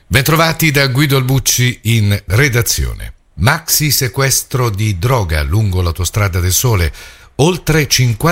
Bentrovati da Guido Albucci in redazione. Maxi sequestro di droga lungo l'autostrada del Sole. Oltre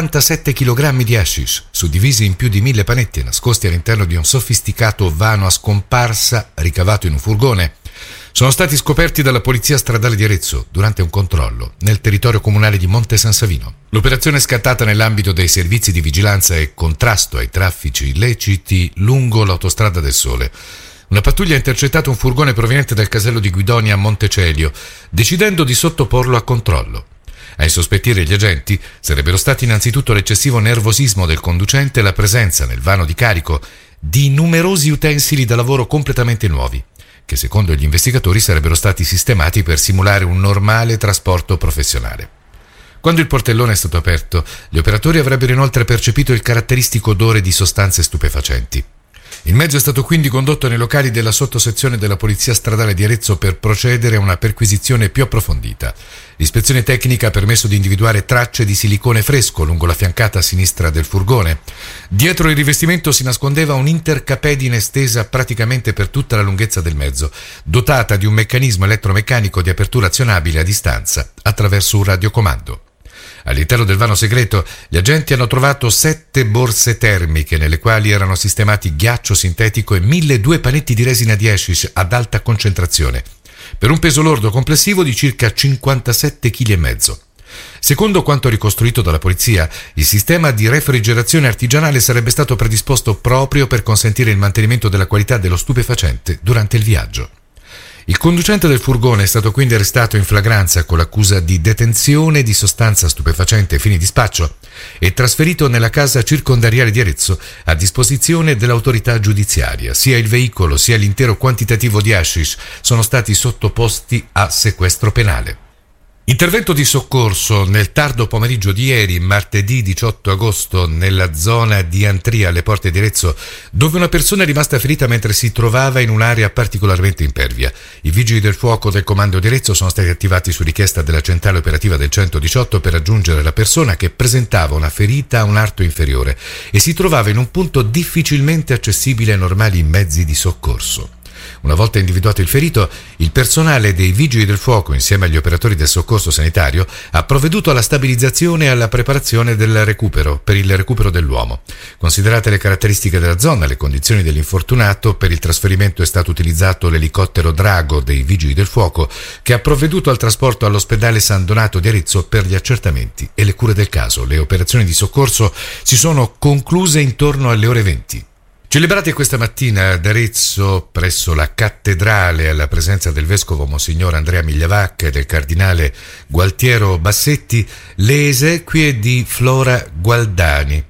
57 kg di hashish, suddivisi in più di 1000 panetti nascosti all'interno di un sofisticato vano a scomparsa ricavato in un furgone. Sono stati scoperti dalla Polizia Stradale di Arezzo durante un controllo nel territorio comunale di Monte San Savino. L'operazione è scattata nell'ambito dei servizi di vigilanza e contrasto ai traffici illeciti lungo l'autostrada del Sole. Una pattuglia ha intercettato un furgone proveniente dal casello di Guidonia a Montecelio, decidendo di sottoporlo a controllo. A insospettire gli agenti sarebbero stati innanzitutto l'eccessivo nervosismo del conducente e la presenza nel vano di carico di numerosi utensili da lavoro completamente nuovi, che secondo gli investigatori sarebbero stati sistemati per simulare un normale trasporto professionale. Quando il portellone è stato aperto, gli operatori avrebbero inoltre percepito il caratteristico odore di sostanze stupefacenti. Il mezzo è stato quindi condotto nei locali della sottosezione della Polizia Stradale di Arezzo per procedere a una perquisizione più approfondita. L'ispezione tecnica ha permesso di individuare tracce di silicone fresco lungo la fiancata sinistra del furgone. Dietro il rivestimento si nascondeva un'intercapedine estesa praticamente per tutta la lunghezza del mezzo, dotata di un meccanismo elettromeccanico di apertura azionabile a distanza attraverso un radiocomando. All'interno del vano segreto, gli agenti hanno trovato 7 borse termiche nelle quali erano sistemati ghiaccio sintetico e 1002 panetti di resina di hashish ad alta concentrazione, per un peso lordo complessivo di circa 57,5 kg. Secondo quanto ricostruito dalla polizia, il sistema di refrigerazione artigianale sarebbe stato predisposto proprio per consentire il mantenimento della qualità dello stupefacente durante il viaggio. Il conducente del furgone è stato quindi arrestato in flagranza con l'accusa di detenzione di sostanza stupefacente ai fini di spaccio e trasferito nella casa circondariale di Arezzo a disposizione dell'autorità giudiziaria. Sia il veicolo sia l'intero quantitativo di hashish sono stati sottoposti a sequestro penale. Intervento di soccorso nel tardo pomeriggio di ieri, martedì 18 agosto, nella zona di Antria, alle porte di Arezzo, dove una persona è rimasta ferita mentre si trovava in un'area particolarmente impervia. I vigili del fuoco del comando di Arezzo sono stati attivati su richiesta della centrale operativa del 118 per raggiungere la persona che presentava una ferita a un arto inferiore e si trovava in un punto difficilmente accessibile ai normali mezzi di soccorso. Una volta individuato il ferito, il personale dei vigili del fuoco, insieme agli operatori del soccorso sanitario, ha provveduto alla stabilizzazione e alla preparazione del recupero, per il recupero dell'uomo. Considerate le caratteristiche della zona, le condizioni dell'infortunato, per il trasferimento è stato utilizzato l'elicottero Drago dei vigili del fuoco, che ha provveduto al trasporto all'ospedale San Donato di Arezzo per gli accertamenti e le cure del caso. Le operazioni di soccorso si sono concluse intorno alle ore 20. Celebrate questa mattina ad Arezzo, presso la cattedrale, alla presenza del vescovo Monsignor Andrea Migliavacca e del cardinale Gualtiero Bassetti, le esequie di Flora Gualdani,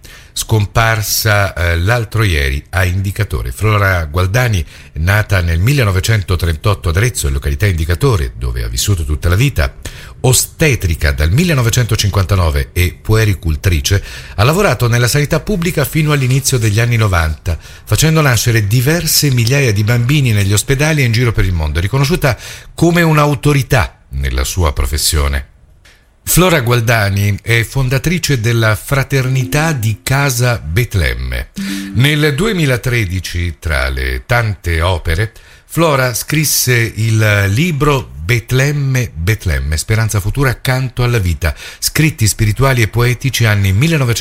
scomparsa l'altro ieri a Indicatore. Flora Gualdani, nata nel 1938 ad Arezzo, in località Indicatore, dove ha vissuto tutta la vita, ostetrica dal 1959 e puericultrice, ha lavorato nella sanità pubblica fino all'inizio degli anni 90, facendo nascere diverse migliaia di bambini negli ospedali e in giro per il mondo. È riconosciuta come un'autorità nella sua professione. Flora Gualdani è fondatrice della Fraternità di Casa Betlemme. Nel 2013, tra le tante opere, Flora scrisse il libro Betlemme, Speranza futura accanto alla vita, scritti spirituali e poetici anni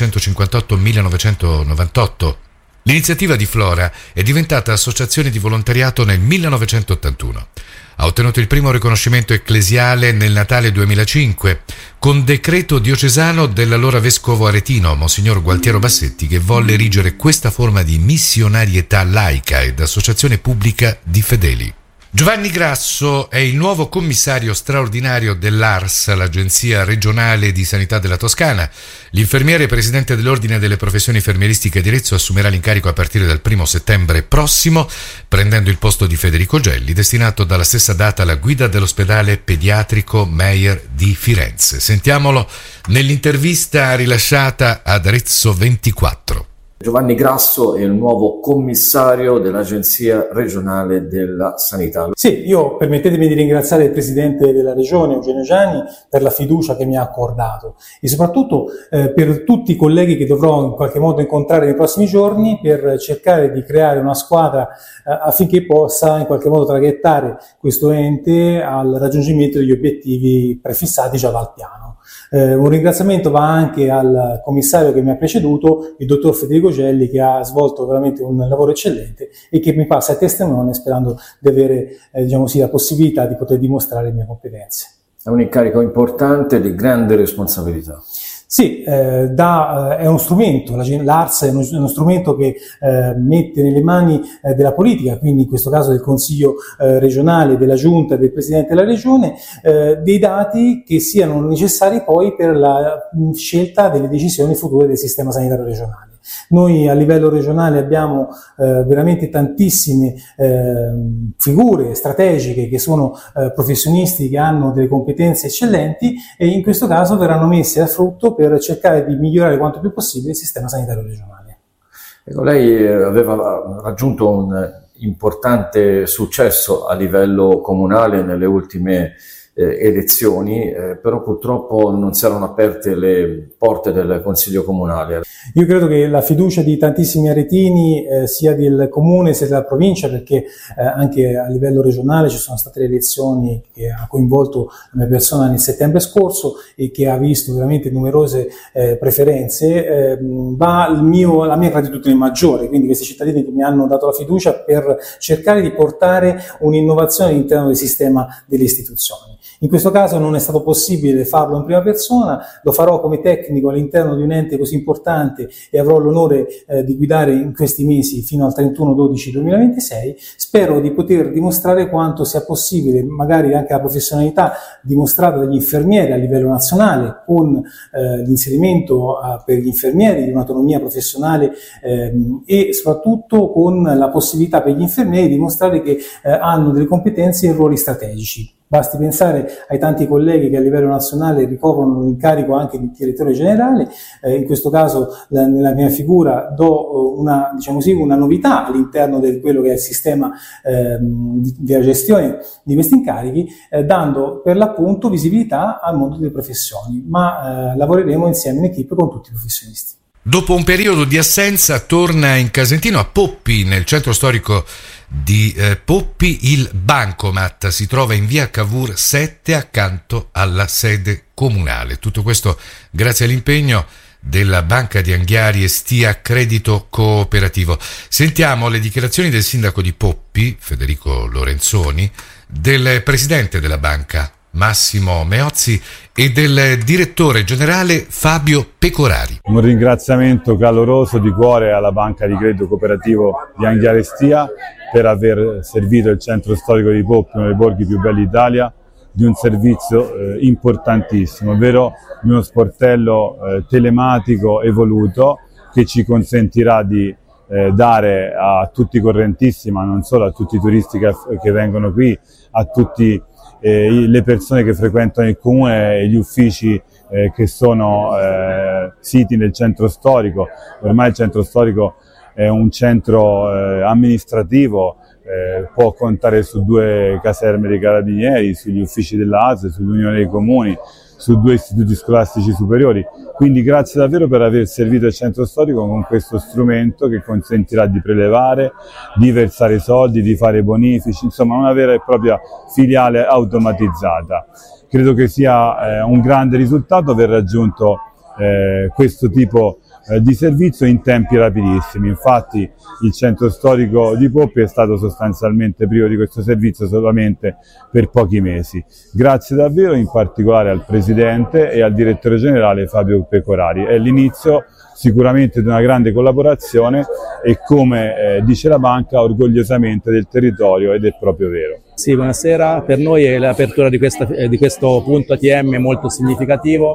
1958-1998. L'iniziativa di Flora è diventata associazione di volontariato nel 1981. Ha ottenuto il primo riconoscimento ecclesiale nel Natale 2005, con decreto diocesano dell'allora vescovo aretino, Monsignor Gualtiero Bassetti, che volle erigere questa forma di missionarietà laica ed associazione pubblica di fedeli. Giovanni Grasso è il nuovo commissario straordinario dell'ARS, l'Agenzia regionale di sanità della Toscana. L'infermiere presidente dell'Ordine delle professioni infermieristiche di Arezzo assumerà l'incarico a partire dal 1 settembre prossimo, prendendo il posto di Federico Gelli, destinato dalla stessa data alla guida dell'ospedale pediatrico Meyer di Firenze. Sentiamolo nell'intervista rilasciata ad Arezzo 24. Giovanni Grasso è il nuovo commissario dell'Agenzia regionale della sanità. Sì, io permettetemi di ringraziare il Presidente della Regione, Eugenio Giani, per la fiducia che mi ha accordato e soprattutto per tutti i colleghi che dovrò in qualche modo incontrare nei prossimi giorni per cercare di creare una squadra affinché possa in qualche modo traghettare questo ente al raggiungimento degli obiettivi prefissati già dal piano. Un ringraziamento va anche al commissario che mi ha preceduto, il dottor Federico Gelli, che ha svolto veramente un lavoro eccellente e che mi passa a testimone sperando di avere la possibilità di poter dimostrare le mie competenze. È un incarico importante di grande responsabilità. Sì, è uno strumento, l'ARS è uno strumento che mette nelle mani della politica, quindi in questo caso del Consiglio regionale, della Giunta, del Presidente della Regione, dei dati che siano necessari poi per la scelta delle decisioni future del sistema sanitario regionale. Noi a livello regionale abbiamo veramente tantissime figure strategiche che sono professionisti che hanno delle competenze eccellenti e in questo caso verranno messe a frutto per cercare di migliorare quanto più possibile il sistema sanitario regionale. Ecco, lei aveva raggiunto un importante successo a livello comunale nelle ultime elezioni, però purtroppo non si erano aperte le porte del Consiglio Comunale. Io credo che la fiducia di tantissimi aretini sia del Comune sia della Provincia, perché anche a livello regionale ci sono state le elezioni che ha coinvolto la mia persona nel settembre scorso e che ha visto veramente numerose preferenze, va la mia gratitudine maggiore, quindi questi cittadini che mi hanno dato la fiducia per cercare di portare un'innovazione all'interno del sistema delle istituzioni. In questo caso non è stato possibile farlo in prima persona, lo farò come tecnico all'interno di un ente così importante e avrò l'onore di guidare in questi mesi fino al 31/12/2026. Spero di poter dimostrare quanto sia possibile, magari anche la professionalità dimostrata dagli infermieri a livello nazionale, con l'inserimento per gli infermieri di un'autonomia professionale e soprattutto con la possibilità per gli infermieri di dimostrare che hanno delle competenze e ruoli strategici. Basti pensare ai tanti colleghi che a livello nazionale ricoprono l'incarico anche di direttore generale, in questo caso nella mia figura do una novità all'interno di quello che è il sistema della gestione di questi incarichi, dando per l'appunto visibilità al mondo delle professioni, ma lavoreremo insieme in equipe con tutti i professionisti. Dopo un periodo di assenza torna in Casentino a Poppi, nel centro storico di Poppi, il Bancomat. Si trova in via Cavour 7 accanto alla sede comunale. Tutto questo grazie all'impegno della Banca di Anghiari Estia Credito Cooperativo. Sentiamo le dichiarazioni del sindaco di Poppi, Federico Lorenzoni, del presidente della banca, Massimo Meozzi, e del direttore generale Fabio Pecorari. Un ringraziamento caloroso di cuore alla Banca di Credito Cooperativo di Anghiari Estia per aver servito il centro storico di Poppi, uno dei borghi più belli d'Italia, di un servizio importantissimo, ovvero di uno sportello telematico evoluto che ci consentirà di dare a tutti i correntissimi, ma non solo, a tutti i turisti che vengono qui, a tutti le persone che frequentano il comune e gli uffici che sono siti nel centro storico. Ormai il centro storico è un centro amministrativo, può contare su 2 caserme dei carabinieri, sugli uffici dell'ASL, sull'Unione dei Comuni, su 2 istituti scolastici superiori. Quindi grazie davvero per aver servito il centro storico con questo strumento che consentirà di prelevare, di versare soldi, di fare bonifici, insomma una vera e propria filiale automatizzata. Credo che sia un grande risultato aver raggiunto questo tipo di servizio in tempi rapidissimi. Infatti il centro storico di Poppi è stato sostanzialmente privo di questo servizio solamente per pochi mesi. Grazie davvero in particolare al Presidente e al Direttore Generale Fabio Pecorari. È l'inizio sicuramente di una grande collaborazione e, come dice la banca, orgogliosamente del territorio, ed è proprio vero. Sì, buonasera. Per noi è l'apertura di questo punto ATM molto significativo,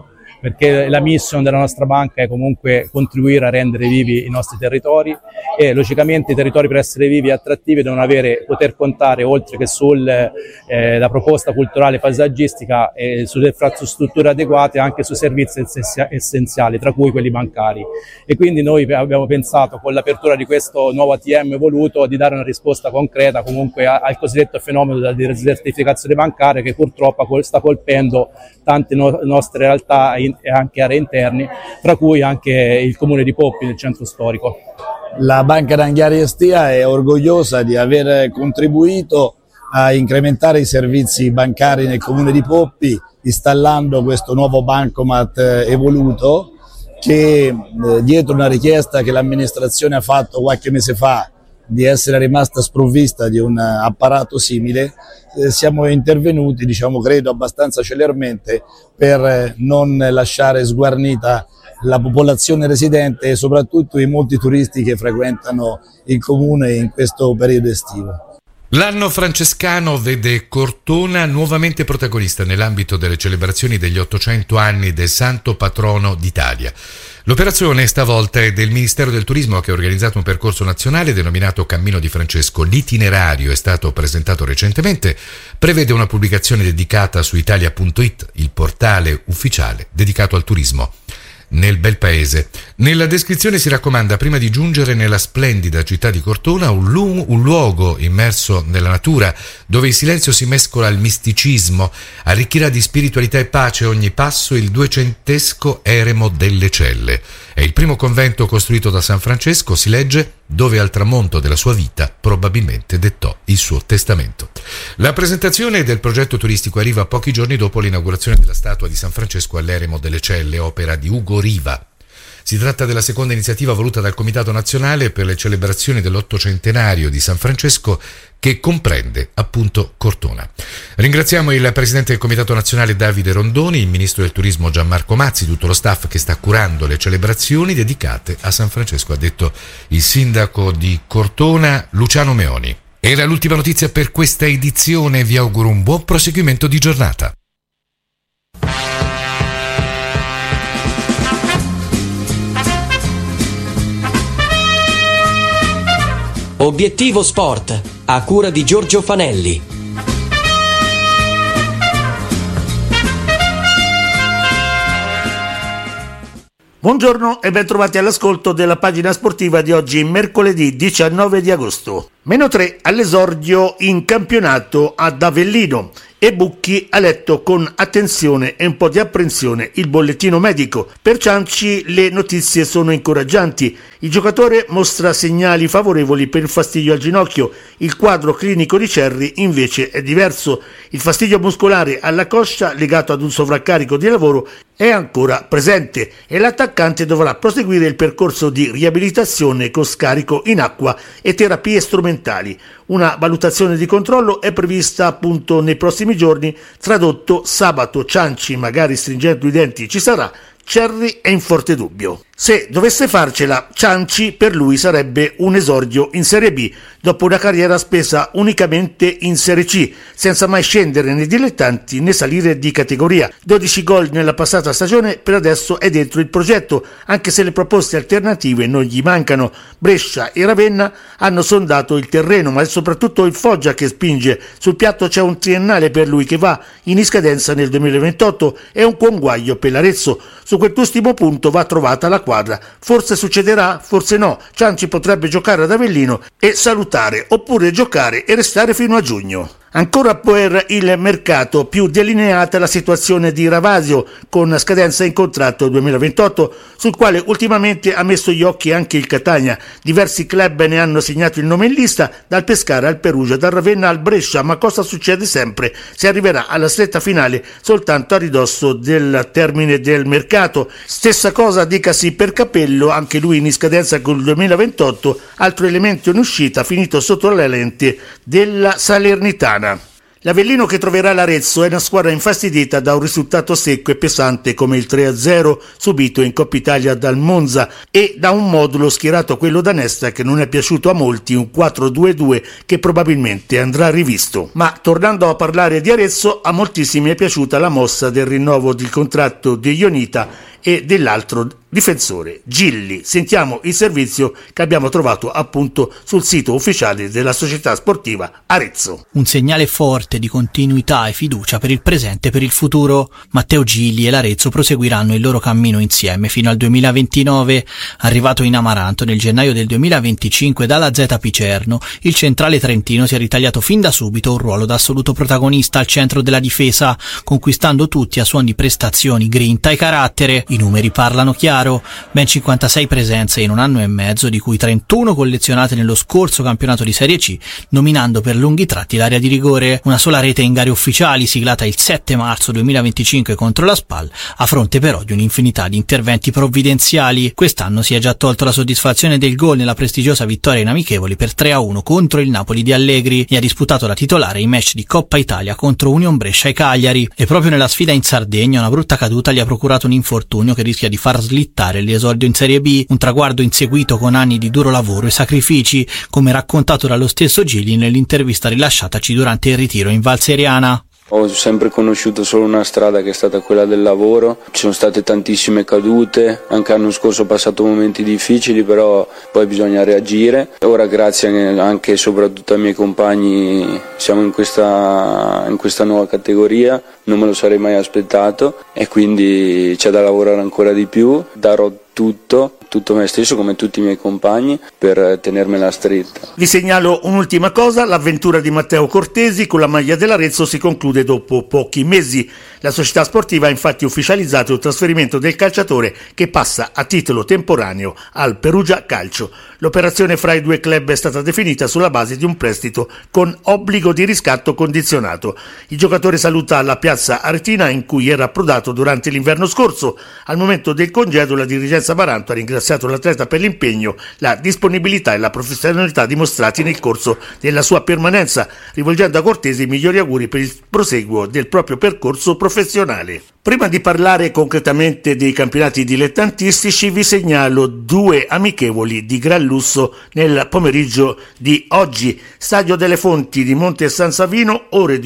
perché la mission della nostra banca è comunque contribuire a rendere vivi i nostri territori, e logicamente i territori, per essere vivi e attrattivi, devono poter contare, oltre che sulla proposta culturale e paesaggistica e sulle infrastrutture adeguate, anche su servizi essenziali, tra cui quelli bancari. E quindi noi abbiamo pensato, con l'apertura di questo nuovo ATM evoluto, di dare una risposta concreta comunque al cosiddetto fenomeno della desertificazione bancaria, che purtroppo sta colpendo tante nostre realtà e anche aree interne, tra cui anche il comune di Poppi, nel centro storico. La Banca d'Anghiari Estia è orgogliosa di aver contribuito a incrementare i servizi bancari nel comune di Poppi, installando questo nuovo bancomat evoluto, che dietro una richiesta che l'amministrazione ha fatto qualche mese fa di essere rimasta sprovvista di un apparato simile, siamo intervenuti, credo abbastanza celermente, per non lasciare sguarnita la popolazione residente e soprattutto i molti turisti che frequentano il comune in questo periodo estivo. L'anno francescano vede Cortona nuovamente protagonista nell'ambito delle celebrazioni degli 800 anni del Santo Patrono d'Italia. L'operazione stavolta è del Ministero del Turismo, che ha organizzato un percorso nazionale denominato Cammino di Francesco. L'itinerario è stato presentato recentemente, prevede una pubblicazione dedicata su italia.it, il portale ufficiale dedicato al turismo nel bel paese. Nella descrizione si raccomanda, prima di giungere nella splendida città di Cortona, un luogo immerso nella natura, dove il silenzio si mescola al misticismo, arricchirà di spiritualità e pace ogni passo il 200esco eremo delle Celle. È il primo convento costruito da San Francesco, si legge, dove al tramonto della sua vita probabilmente dettò il suo testamento. La presentazione del progetto turistico arriva pochi giorni dopo l'inaugurazione della statua di San Francesco all'Eremo delle Celle, opera di Ugo Riva. Si tratta della seconda iniziativa voluta dal Comitato Nazionale per le celebrazioni dell'800 di San Francesco, che comprende appunto Cortona. Ringraziamo il Presidente del Comitato Nazionale Davide Rondoni, il Ministro del Turismo Gianmarco Mazzi, tutto lo staff che sta curando le celebrazioni dedicate a San Francesco, ha detto il Sindaco di Cortona Luciano Meoni. Era l'ultima notizia per questa edizione, vi auguro un buon proseguimento di giornata. Obiettivo Sport, a cura di Giorgio Fanelli. Buongiorno e ben trovati all'ascolto della pagina sportiva di oggi, mercoledì 19 di agosto. -3 all'esordio in campionato ad Avellino, e Bucchi ha letto con attenzione e un po' di apprensione il bollettino medico. Per Cianci le notizie sono incoraggianti. Il giocatore mostra segnali favorevoli per il fastidio al ginocchio. Il quadro clinico di Cerri invece è diverso. Il fastidio muscolare alla coscia, legato ad un sovraccarico di lavoro, è ancora presente e l'attaccante dovrà proseguire il percorso di riabilitazione con scarico in acqua e terapie strumentali. Una valutazione di controllo è prevista appunto nei prossimi giorni. Tradotto: sabato Cianci, magari stringendo i denti, ci sarà. Cerri è in forte dubbio. Se dovesse farcela, Cianci per lui sarebbe un esordio in Serie B, dopo una carriera spesa unicamente in Serie C, senza mai scendere nei dilettanti né salire di categoria. 12 gol nella passata stagione, per adesso è dentro il progetto, anche se le proposte alternative non gli mancano. Brescia e Ravenna hanno sondato il terreno, ma è soprattutto il Foggia che spinge. Sul piatto c'è un triennale per lui che va in scadenza nel 2028 e un conguaglio per l'Arezzo. Su quest'ultimo punto va trovata la quadra. Forse succederà, forse no. Cianci potrebbe giocare ad Avellino e salutare, oppure giocare e restare fino a giugno. Ancora per il mercato, più delineata la situazione di Ravasio, con scadenza in contratto 2028, sul quale ultimamente ha messo gli occhi anche il Catania. Diversi club ne hanno segnato il nome in lista, dal Pescara al Perugia, dal Ravenna al Brescia, ma cosa succede sempre? Si arriverà alla stretta finale soltanto a ridosso del termine del mercato. Stessa cosa dicasi per Capello, anche lui in scadenza col 2028, altro elemento in uscita finito sotto la lente della Salernitana. L'Avellino che troverà l'Arezzo è una squadra infastidita da un risultato secco e pesante come il 3-0 subito in Coppa Italia dal Monza e da un modulo schierato quello da Nesta che non è piaciuto a molti, un 4-2-2 che probabilmente andrà rivisto. Ma tornando a parlare di Arezzo, a moltissimi è piaciuta la mossa del rinnovo del contratto di Ionita e dell'altro difensore, Gilli. Sentiamo il servizio che abbiamo trovato appunto sul sito ufficiale della società sportiva Arezzo. Un segnale forte di continuità e fiducia per il presente e per il futuro. Matteo Gilli e l'Arezzo proseguiranno il loro cammino insieme fino al 2029. Arrivato in Amaranto nel gennaio del 2025 dalla Z Picerno, il centrale trentino si è ritagliato fin da subito un ruolo da assoluto protagonista al centro della difesa, conquistando tutti a suon di prestazioni, grinta e carattere. I numeri parlano chiaro, ben 56 presenze in un anno e mezzo, di cui 31 collezionate nello scorso campionato di Serie C, nominando per lunghi tratti l'area di rigore. Una sola rete in gare ufficiali, siglata il 7 marzo 2025 contro la SPAL, a fronte però di un'infinità di interventi provvidenziali. Quest'anno si è già tolto la soddisfazione del gol nella prestigiosa vittoria in amichevoli per 3-1 contro il Napoli di Allegri e ha disputato da titolare i match di Coppa Italia contro Union Brescia e Cagliari. E proprio nella sfida in Sardegna una brutta caduta gli ha procurato un infortunio che rischia di far slittare l'esordio in Serie B, un traguardo inseguito con anni di duro lavoro e sacrifici, come raccontato dallo stesso Gilli nell'intervista rilasciataci durante il ritiro in Val Seriana. Ho sempre conosciuto solo una strada che è stata quella del lavoro, ci sono state tantissime cadute, anche l'anno scorso ho passato momenti difficili, però poi bisogna reagire. Ora grazie anche e soprattutto ai miei compagni siamo in questa nuova categoria, non me lo sarei mai aspettato e quindi c'è da lavorare ancora di più, darò tutto me stesso come tutti i miei compagni per tenermela stretta. Vi segnalo un'ultima cosa: l'avventura di Matteo Cortesi con la maglia dell'Arezzo si conclude dopo pochi mesi. La società sportiva ha infatti ufficializzato il trasferimento del calciatore che passa a titolo temporaneo al Perugia Calcio. L'operazione fra i due club è stata definita sulla base di un prestito con obbligo di riscatto condizionato. Il giocatore saluta la piazza aretina in cui era approdato durante l'inverno scorso. Al momento del congedo la dirigenza Amaranto ha ringraziato l'atleta per l'impegno, la disponibilità e la professionalità dimostrati nel corso della sua permanenza, rivolgendo a Cortesi i migliori auguri per il proseguo del proprio percorso professionale. Prima di parlare concretamente dei campionati dilettantistici, vi segnalo 2 amichevoli di gran lusso nel pomeriggio di oggi. Stadio delle Fonti di Monte San Savino, ore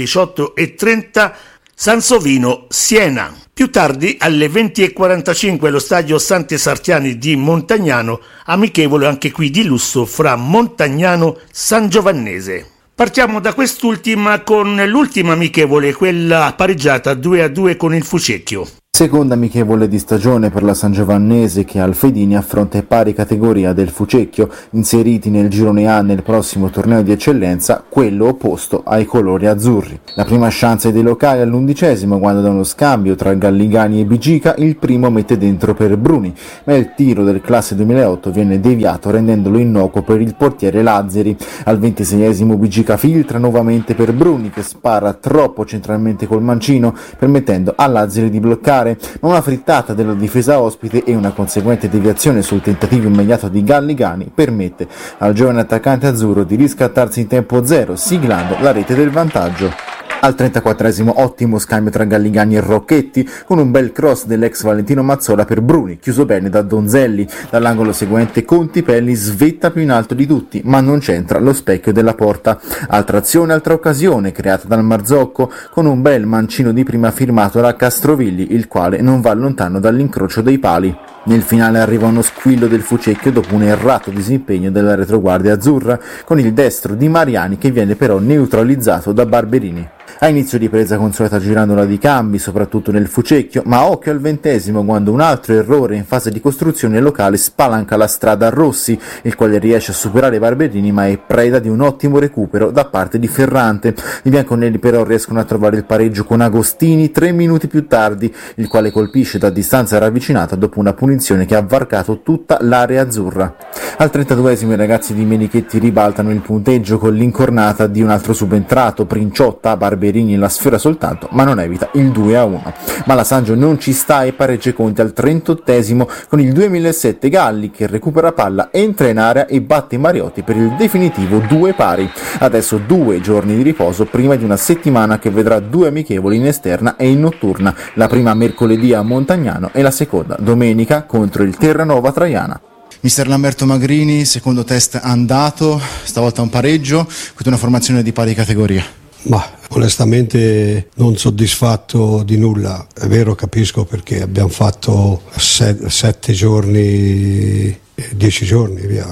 18:30, Sansovino Siena. Più tardi, alle 20:45, lo stadio Sante Sartiani di Montagnano, amichevole anche qui di lusso fra Montagnano San Giovannese. Partiamo da quest'ultima con l'ultima amichevole, quella pareggiata 2-2 con il Fucecchio. Seconda amichevole di stagione per la Sangiovannese che al Fedini affronta in pari categoria del Fucecchio, inseriti nel girone A nel prossimo torneo di eccellenza, quello opposto ai colori azzurri. La prima chance dei locali all'11° quando da uno scambio tra Galligani e Bigica il primo mette dentro per Bruni, ma il tiro del classe 2008 viene deviato rendendolo innocuo per il portiere Lazzeri. Al 26° Bigica filtra nuovamente per Bruni che spara troppo centralmente col mancino permettendo a Lazzeri di bloccare, ma una frittata della difesa ospite e una conseguente deviazione sul tentativo immediato di Galligani permette al giovane attaccante azzurro di riscattarsi in tempo zero, siglando la rete del vantaggio. Al 34° ottimo scambio tra Galligani e Rocchetti con un bel cross dell'ex Valentino Mazzola per Bruni, chiuso bene da Donzelli. Dall'angolo seguente Contipelli svetta più in alto di tutti, ma non c'entra lo specchio della porta. Altra azione, altra occasione creata dal Marzocco con un bel mancino di prima firmato da Castrovilli, il quale non va lontano dall'incrocio dei pali. Nel finale arriva uno squillo del Fucecchio dopo un errato disimpegno della retroguardia azzurra, con il destro di Mariani che viene però neutralizzato da Barberini. A inizio di presa consolata girandola di cambi, soprattutto nel Fucecchio, ma occhio al 20° quando un altro errore in fase di costruzione locale spalanca la strada a Rossi, il quale riesce a superare Barberini ma è preda di un ottimo recupero da parte di Ferrante. I bianconeri però riescono a trovare il pareggio con Agostini 3 minuti più tardi, il quale colpisce da distanza ravvicinata dopo una punizione che ha varcato tutta l'area azzurra. Al 32° i ragazzi di Menichetti ribaltano il punteggio con l'incornata di un altro subentrato, Princiotta. Barberini Barberini la sfiora soltanto, ma non evita il 2-1. Ma la Sangio non ci sta e pareggia i conti al 38esimo con il 2007 Galli che recupera palla, entra in area e batte Mariotti per il definitivo 2-2. Adesso 2 giorni di riposo prima di una settimana che vedrà 2 amichevoli in esterna e in notturna, la prima mercoledì a Montagnano e la seconda domenica contro il Terranova Traiana. Mister Lamberto Magrini, secondo test andato, stavolta un pareggio, con una formazione di pari categoria. Ma onestamente non soddisfatto di nulla, è vero, capisco perché abbiamo fatto 7 giorni, 10 giorni via,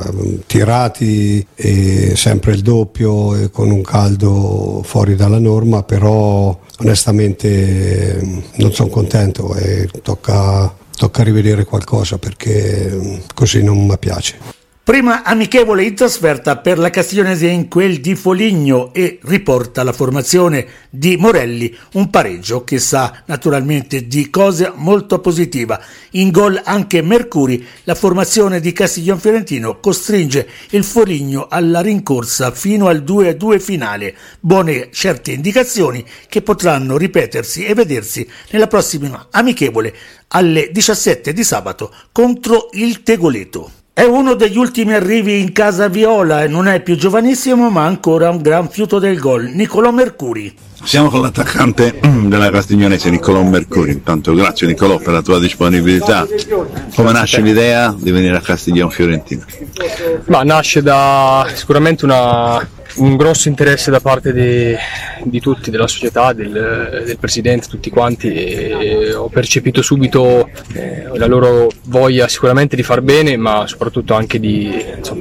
tirati e sempre il doppio e con un caldo fuori dalla norma, però onestamente non sono contento e tocca rivedere qualcosa perché così non mi piace. Prima amichevole in trasferta per la Castiglionese in quel di Foligno e riporta la formazione di Morelli, un pareggio che sa naturalmente di cosa molto positiva. In gol anche Mercuri, la formazione di Castiglion Fiorentino costringe il Foligno alla rincorsa fino al 2-2 finale. Buone certe indicazioni che potranno ripetersi e vedersi nella prossima amichevole alle 17 di sabato contro il Tegoleto. È uno degli ultimi arrivi in casa viola e non è più giovanissimo ma ancora un gran fiuto del gol, Nicolò Mercuri. Siamo con l'attaccante della Castiglionese Nicolò Mercuri. Intanto grazie Nicolò per la tua disponibilità. Come nasce l'idea di venire a Castiglion Fiorentina? Ma nasce da sicuramente un grosso interesse da parte di tutti, della società, del presidente, tutti quanti, e ho percepito subito la loro voglia sicuramente di far bene, ma soprattutto anche di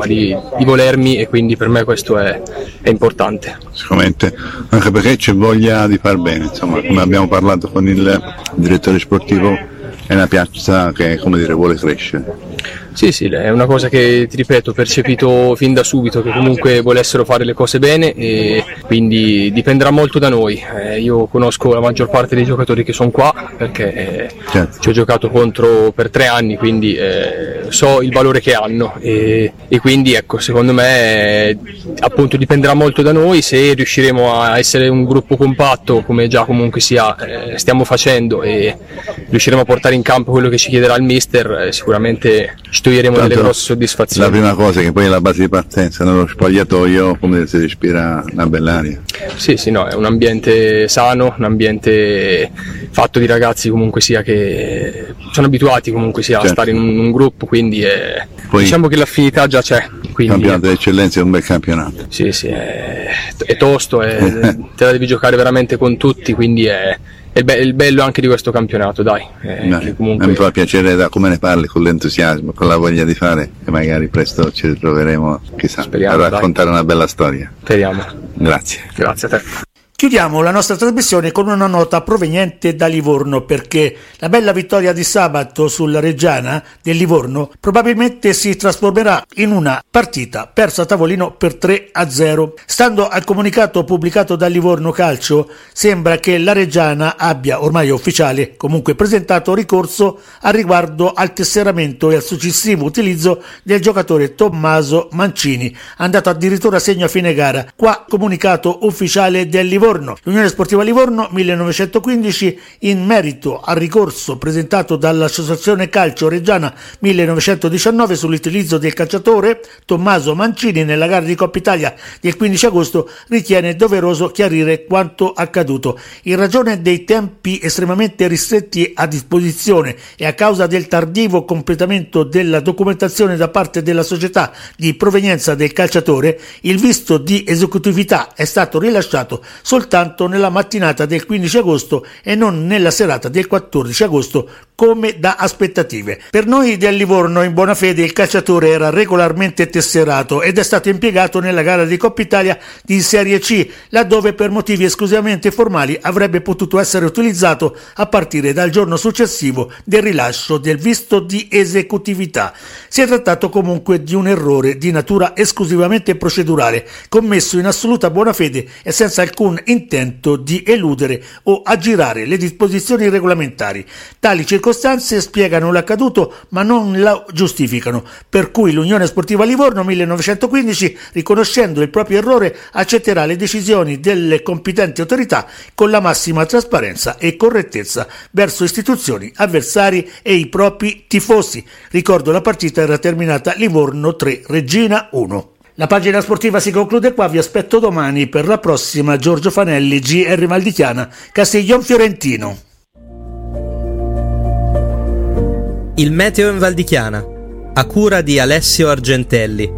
volermi, e quindi per me questo è importante. Sicuramente, anche perché c'è voglia di far bene, insomma, come abbiamo parlato con il direttore sportivo, è una piazza che, come dire, vuole crescere. Sì, è una cosa che, ti ripeto, ho percepito fin da subito, che comunque volessero fare le cose bene, e quindi dipenderà molto da noi. Io conosco la maggior parte dei giocatori che sono qua, perché ci ho giocato contro per 3 anni, quindi so il valore che hanno, e quindi ecco, secondo me appunto dipenderà molto da noi. Se riusciremo a essere un gruppo compatto, come già comunque stiamo facendo, e riusciremo a portare in campo quello che ci chiederà il mister, sicuramente ci toglieremo delle grosse soddisfazioni. La prima cosa è che poi è la base di partenza, nello spogliatoio, come si respira una bell'aria. Sì, no, è un ambiente sano, un ambiente fatto di ragazzi comunque sia che sono abituati comunque sia a stare in un gruppo, quindi poi, diciamo che l'affinità già c'è. Il campionato d'eccellenza è un bel campionato. Sì, è tosto, te la devi giocare veramente con tutti, quindi è il bello anche di questo campionato, dai. Che comunque... Mi fa piacere da come ne parli, con l'entusiasmo, con la voglia di fare, e magari presto ci ritroveremo, chissà, a raccontare una bella storia. Speriamo. Grazie. Grazie a te. Chiudiamo la nostra trasmissione con una nota proveniente da Livorno, perché la bella vittoria di sabato sulla Reggiana del Livorno probabilmente si trasformerà in una partita persa a tavolino per 3-0. Stando al comunicato pubblicato da Livorno Calcio, sembra che la Reggiana abbia ormai ufficiale comunque presentato ricorso al riguardo al tesseramento e al successivo utilizzo del giocatore Tommaso Mancini, andato addirittura a segno a fine gara. Qua comunicato ufficiale del Livorno. L'Unione Sportiva Livorno 1915, in merito al ricorso presentato dall'Associazione Calcio Reggiana 1919 sull'utilizzo del calciatore Tommaso Mancini nella gara di Coppa Italia del 15 agosto, ritiene doveroso chiarire quanto accaduto. In ragione dei tempi estremamente ristretti a disposizione e a causa del tardivo completamento della documentazione da parte della società di provenienza del calciatore, il visto di esecutività è stato rilasciato soltanto nella mattinata del 15 agosto e non nella serata del 14 agosto come da aspettative. Per noi del Livorno, in buona fede, il calciatore era regolarmente tesserato ed è stato impiegato nella gara di Coppa Italia di Serie C, laddove per motivi esclusivamente formali avrebbe potuto essere utilizzato a partire dal giorno successivo del rilascio del visto di esecutività. Si è trattato comunque di un errore di natura esclusivamente procedurale, commesso in assoluta buona fede e senza alcun intento di eludere o aggirare le disposizioni regolamentari. Tali circostanze spiegano l'accaduto ma non lo giustificano, per cui l'Unione Sportiva Livorno 1915, riconoscendo il proprio errore, accetterà le decisioni delle competenti autorità con la massima trasparenza e correttezza verso istituzioni, avversari e i propri tifosi. Ricordo, la partita era terminata Livorno 3, Reggina 1. La pagina sportiva si conclude qua, vi aspetto domani per la prossima. Giorgio Fanelli, GR Valdichiana, Castiglion Fiorentino. Il meteo in Valdichiana, a cura di Alessio Argentelli.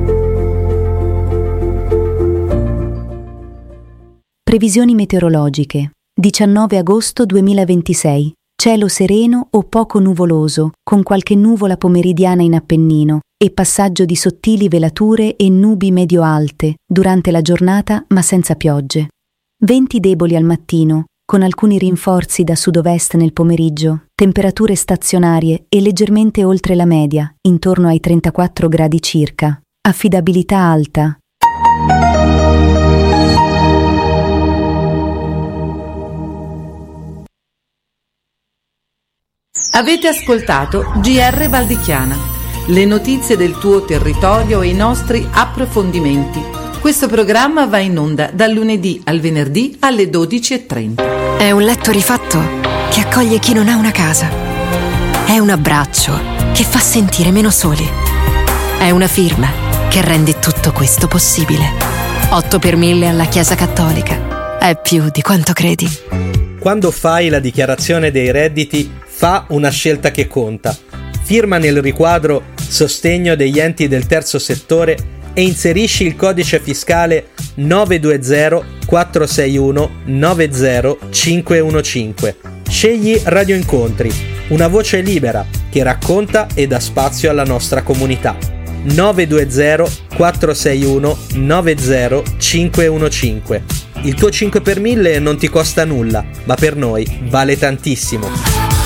Previsioni meteorologiche. 19 agosto 2026. Cielo sereno o poco nuvoloso, con qualche nuvola pomeridiana in Appennino e passaggio di sottili velature e nubi medio-alte durante la giornata, ma senza piogge. Venti deboli al mattino, con alcuni rinforzi da sud-ovest nel pomeriggio, temperature stazionarie e leggermente oltre la media, intorno ai 34 gradi circa. Affidabilità alta. Avete ascoltato GR Valdichiana, le notizie del tuo territorio e i nostri approfondimenti. Questo programma va in onda dal lunedì al venerdì alle 12:30. È un letto rifatto che accoglie chi non ha una casa. È un abbraccio che fa sentire meno soli. È una firma che rende tutto questo possibile. 8 per 1000 alla Chiesa Cattolica. È più di quanto credi. Quando fai la dichiarazione dei redditi, fa una scelta che conta. Firma nel riquadro Sostegno degli enti del terzo settore e inserisci il codice fiscale 920 461 90515. Scegli Radio Incontri, una voce libera che racconta e dà spazio alla nostra comunità. 920 461 90515. Il tuo 5 per 1000 non ti costa nulla, ma per noi vale tantissimo.